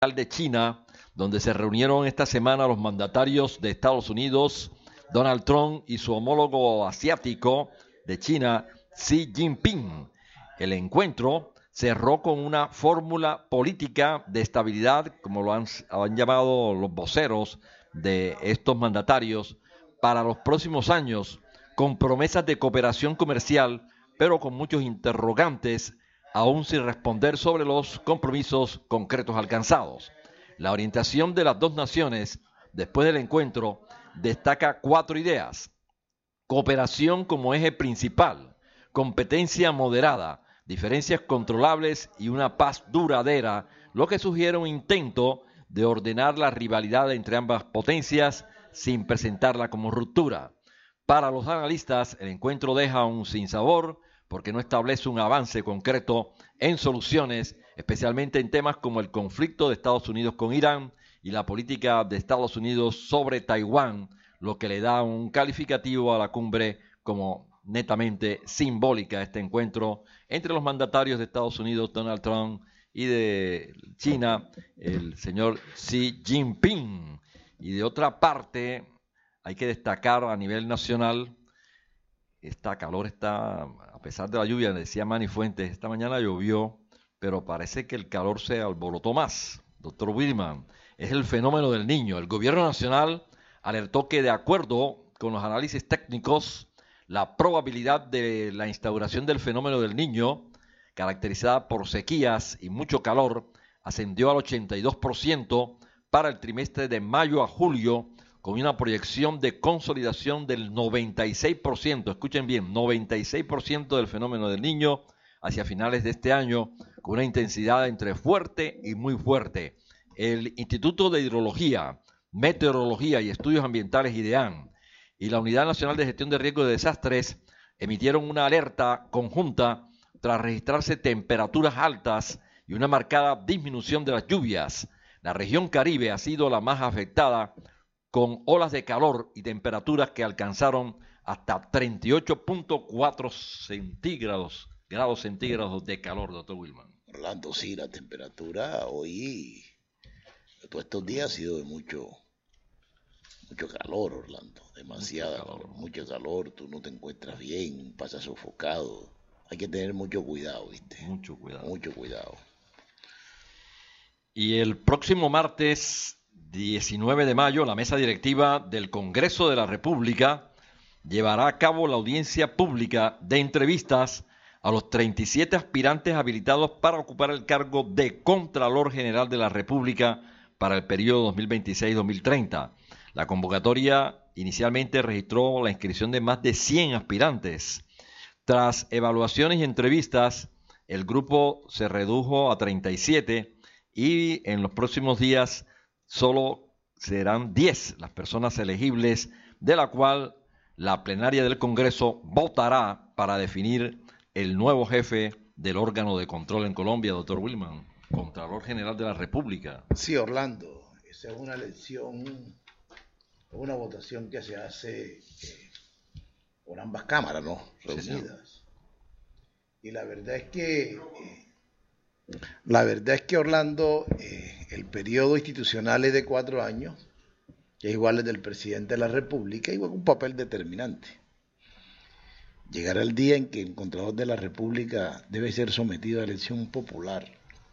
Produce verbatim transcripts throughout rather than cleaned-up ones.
de China, donde se reunieron esta semana los mandatarios de Estados Unidos, Donald Trump, y su homólogo asiático de China, Xi Jinping. El encuentro cerró con una fórmula política de estabilidad, como lo han, han llamado los voceros de estos mandatarios, para los próximos años, con promesas de cooperación comercial, pero con muchos interrogantes, aún sin responder sobre los compromisos concretos alcanzados. La orientación de las dos naciones, después del encuentro, destaca cuatro ideas: cooperación como eje principal, competencia moderada, diferencias controlables y una paz duradera, lo que sugiere un intento de ordenar la rivalidad entre ambas potencias sin presentarla como ruptura. Para los analistas, el encuentro deja un sinsabor porque no establece un avance concreto en soluciones, especialmente en temas como el conflicto de Estados Unidos con Irán y la política de Estados Unidos sobre Taiwán, lo que le da un calificativo a la cumbre como netamente simbólica. Este encuentro entre los mandatarios de Estados Unidos, Donald Trump, y de China, el señor Xi Jinping. Y de otra parte, hay que destacar a nivel nacional, esta calor está, a pesar de la lluvia, decía Manny Fuentes, esta mañana llovió, pero parece que el calor se alborotó más. Doctor Wilman, es el fenómeno del Niño. El gobierno nacional alertó que, de acuerdo con los análisis técnicos, la probabilidad de la instauración del fenómeno del Niño, caracterizada por sequías y mucho calor, ascendió al ochenta y dos por ciento para el trimestre de mayo a julio, con una proyección de consolidación del noventa y seis por ciento, escuchen bien, noventa y seis por ciento del fenómeno del Niño hacia finales de este año, con una intensidad entre fuerte y muy fuerte. El Instituto de Hidrología, Meteorología y Estudios Ambientales, IDEAM, y la Unidad Nacional de Gestión de Riesgo de Desastres emitieron una alerta conjunta tras registrarse temperaturas altas y una marcada disminución de las lluvias. La región Caribe ha sido la más afectada, con olas de calor y temperaturas que alcanzaron hasta treinta y ocho punto cuatro centígrados, grados centígrados de calor, doctor Wilman. Orlando, sí, la temperatura hoy, todos estos días ha sido de mucho, mucho calor, Orlando, demasiado mucho calor, mucho calor, tú no te encuentras bien, pasas sofocado, hay que tener mucho cuidado, ¿viste? Mucho cuidado. Mucho cuidado. Y el próximo martes diecinueve de mayo, la mesa directiva del Congreso de la República llevará a cabo la audiencia pública de entrevistas a los treinta y siete aspirantes habilitados para ocupar el cargo de Contralor General de la República para el periodo dos mil veintiséis a dos mil treinta. La convocatoria inicialmente registró la inscripción de más de cien aspirantes. Tras evaluaciones y entrevistas, el grupo se redujo a treinta y siete y en los próximos días solo serán diez las personas elegibles, de la cual la plenaria del Congreso votará para definir el nuevo jefe del órgano de control en Colombia, doctor Wilman, Contralor General de la República. Sí, Orlando, esa es una elección, una votación que se hace eh, por ambas cámaras, ¿no? Reunidas. Sí, y la verdad es que, eh, la verdad es que Orlando, eh, el periodo institucional es de cuatro años, que es igual al del presidente de la República, y juega un papel determinante. Llegará el día en que el Contralor de la República debe ser sometido a elección popular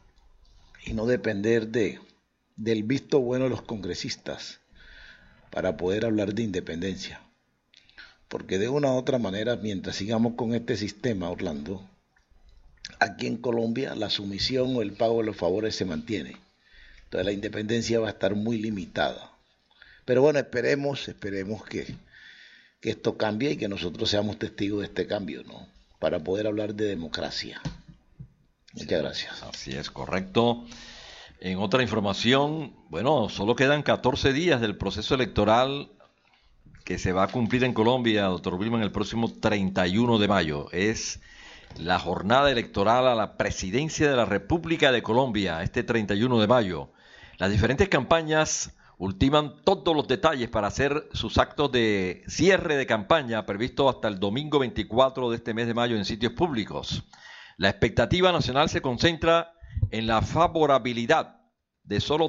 y no depender de, del visto bueno de los congresistas para poder hablar de independencia. Porque de una u otra manera, mientras sigamos con este sistema, Orlando, aquí en Colombia la sumisión o el pago de los favores se mantiene. Entonces la independencia va a estar muy limitada. Pero bueno, esperemos, esperemos que, que esto cambie y que nosotros seamos testigos de este cambio, ¿no? Para poder hablar de democracia. Muchas sí, gracias. Así es, correcto. En otra información, bueno, solo quedan catorce días del proceso electoral que se va a cumplir en Colombia, doctor Wilman, el próximo treinta y uno de mayo. Es la jornada electoral a la presidencia de la República de Colombia, este treinta y uno de mayo. Las diferentes campañas ultiman todos los detalles para hacer sus actos de cierre de campaña previsto hasta el domingo veinticuatro de este mes de mayo en sitios públicos. La expectativa nacional se concentra en la favorabilidad de solo